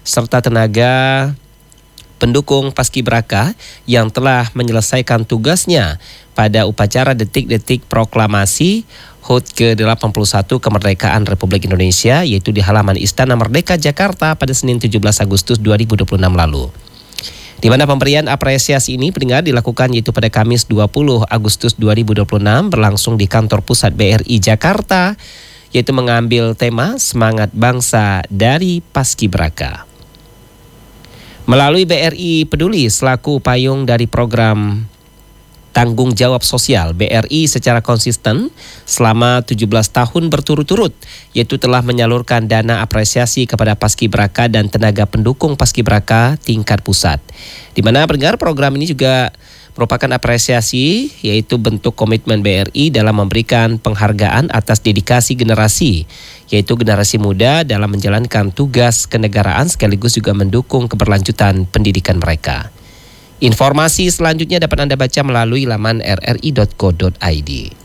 serta tenaga pendukung Paskibraka yang telah menyelesaikan tugasnya pada upacara detik-detik proklamasi HUT ke-81 kemerdekaan Republik Indonesia, yaitu di halaman Istana Merdeka Jakarta pada Senin 17 Agustus 2026 lalu. Di mana pemberian apresiasi ini pendengar dilakukan yaitu pada Kamis 20 Agustus 2026 berlangsung di kantor pusat BRI Jakarta, yaitu mengambil tema Semangat Bangsa dari Paskibraka. Melalui BRI Peduli selaku payung dari program tanggung jawab sosial, BRI secara konsisten selama 17 tahun berturut-turut, yaitu telah menyalurkan dana apresiasi kepada Paskibraka dan tenaga pendukung Paskibraka tingkat pusat. Di mana pendengar program ini juga merupakan apresiasi, yaitu bentuk komitmen BRI dalam memberikan penghargaan atas dedikasi generasi, yaitu generasi muda dalam menjalankan tugas kenegaraan sekaligus juga mendukung keberlanjutan pendidikan mereka. Informasi selanjutnya dapat Anda baca melalui laman rri.co.id.